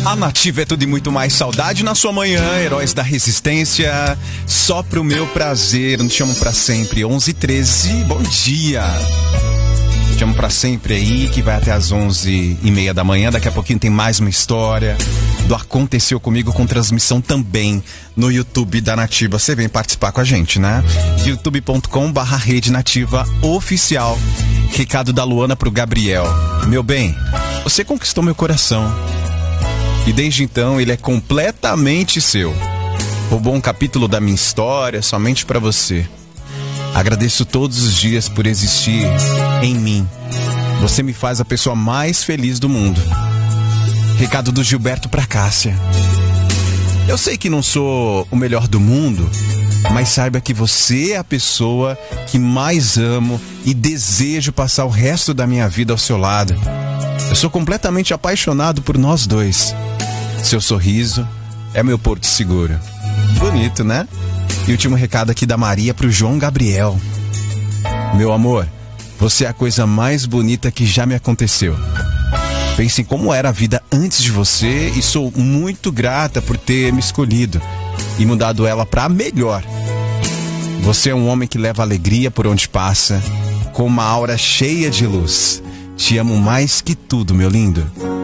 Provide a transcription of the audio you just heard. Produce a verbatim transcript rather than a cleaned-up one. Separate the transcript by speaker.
Speaker 1: A Nativa é tudo e muito mais. Saudade na sua manhã, heróis da resistência. Só pro meu prazer, não te amo pra sempre. onze e treze, bom dia. Te amo pra sempre aí, que vai até as onze e meia da manhã. Daqui a pouquinho tem mais uma história do Aconteceu Comigo, com transmissão também no YouTube da Nativa. Você vem participar com a gente, né? youtube ponto com barra rede nativa oficial. Recado da Luana pro Gabriel. Meu bem, você conquistou meu coração. E desde então ele é completamente seu. Roubou um capítulo da minha história somente pra você. Agradeço todos os dias por existir em mim. Você me faz a pessoa mais feliz do mundo. Recado do Gilberto pra Cássia. Eu sei que não sou o melhor do mundo, mas saiba que você é a pessoa que mais amo e desejo passar o resto da minha vida ao seu lado. Eu sou completamente apaixonado por nós dois. Seu sorriso é meu porto seguro. Bonito, né? E último recado aqui da Maria pro João Gabriel. Meu amor, você é a coisa mais bonita que já me aconteceu. Pense em como era a vida antes de você e sou muito grata por ter me escolhido e mudado ela pra melhor. Você é um homem que leva alegria por onde passa, com uma aura cheia de luz. Te amo mais que tudo, meu lindo.